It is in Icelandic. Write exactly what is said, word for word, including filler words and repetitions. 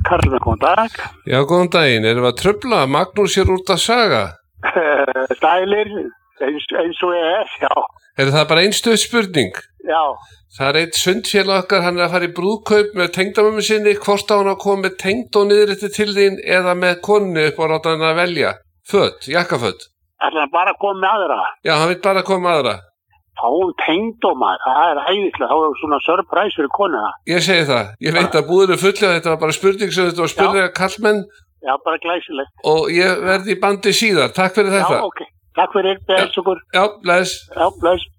Karlmann, góðan dag. Já, góðan daginn. Erum við að trufla? Magnús er út að saga. Stælir, eins, eins og ég er, já. Er það bara einstuð spurning? Já. Það er eitt sundfélag okkar, hann er að fara í brúðkaup með tengdamömmu sinni, hvort á hann að koma með tengd og niðriti til þín eða með konu upp og ráta hann að velja. Föt, jakkaföt. Ætlar hann bara að koma með aðra? Já, hann vil bara koma með aðra. Fáum tengdómar, það er æðislega, þá er svona surprise fyrir konuna. Ég segi það, ég veit að búðinu fullið, þetta var bara spurning sem þetta var spurning að kallmenn. Já, bara glæsilegt. Og ég verði í bandi síðar, takk fyrir þetta. Já, ok, takk fyrir, bless okkur. Já, bless. Já, bless.